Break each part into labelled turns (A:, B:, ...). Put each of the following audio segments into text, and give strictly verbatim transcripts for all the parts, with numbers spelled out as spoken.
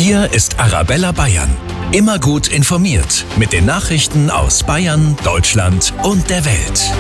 A: Hier ist Arabella Bayern. Immer gut informiert mit den Nachrichten aus Bayern, Deutschland und der Welt.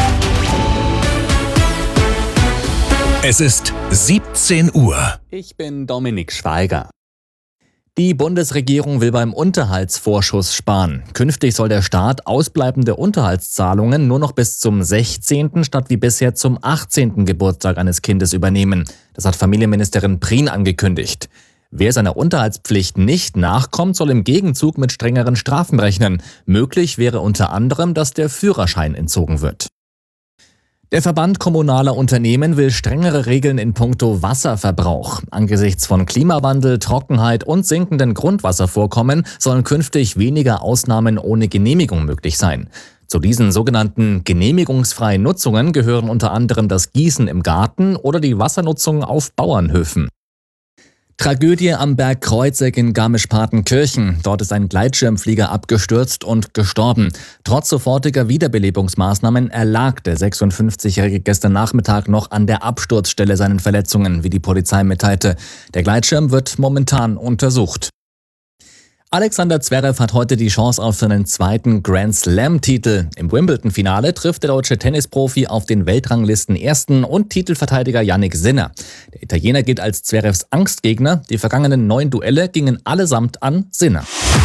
A: Es ist siebzehn Uhr.
B: Ich bin Dominik Schweiger. Die Bundesregierung will beim Unterhaltsvorschuss sparen. Künftig soll der Staat ausbleibende Unterhaltszahlungen nur noch bis zum sechzehnten statt wie bisher zum achtzehnten Geburtstag eines Kindes übernehmen. Das hat Familienministerin Prien angekündigt. Wer seiner Unterhaltspflicht nicht nachkommt, soll im Gegenzug mit strengeren Strafen rechnen. Möglich wäre unter anderem, dass der Führerschein entzogen wird. Der Verband kommunaler Unternehmen will strengere Regeln in puncto Wasserverbrauch. Angesichts von Klimawandel, Trockenheit und sinkenden Grundwasservorkommen sollen künftig weniger Ausnahmen ohne Genehmigung möglich sein. Zu diesen sogenannten genehmigungsfreien Nutzungen gehören unter anderem das Gießen im Garten oder die Wassernutzung auf Bauernhöfen. Tragödie am Berg Kreuzeck in Garmisch-Partenkirchen. Dort ist ein Gleitschirmflieger abgestürzt und gestorben. Trotz sofortiger Wiederbelebungsmaßnahmen erlag der sechsundfünfzigjährige gestern Nachmittag noch an der Absturzstelle seinen Verletzungen, wie die Polizei mitteilte. Der Gleitschirm wird momentan untersucht. Alexander Zverev hat heute die Chance auf seinen zweiten Grand Slam-Titel. Im Wimbledon-Finale trifft der deutsche Tennisprofi auf den Weltranglisten-Ersten und Titelverteidiger Yannick Sinner. Der Italiener gilt als Zverevs Angstgegner. Die vergangenen neun Duelle gingen allesamt an Sinner.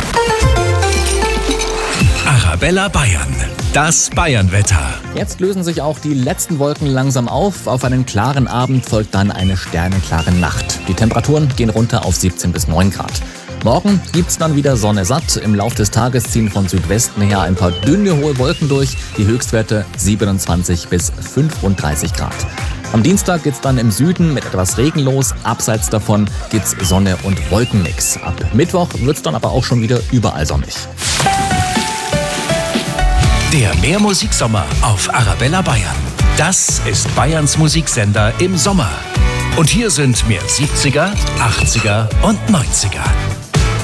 A: Arabella Bayern. Das Bayernwetter.
B: Jetzt lösen sich auch die letzten Wolken langsam auf. Auf einen klaren Abend folgt dann eine sternenklare Nacht. Die Temperaturen gehen runter auf siebzehn bis neun Grad. Morgen gibt's dann wieder Sonne satt. Im Lauf des Tages ziehen von Südwesten her ein paar dünne, hohe Wolken durch. Die Höchstwerte siebenundzwanzig bis fünfunddreißig Grad. Am Dienstag geht's dann im Süden mit etwas Regen los. Abseits davon gibt's Sonne und Wolkenmix. Ab Mittwoch wird's dann aber auch schon wieder überall sonnig.
A: Der Mehrmusiksommer auf Arabella Bayern. Das ist Bayerns Musiksender im Sommer. Und hier sind mehr siebziger, achtziger und neunziger.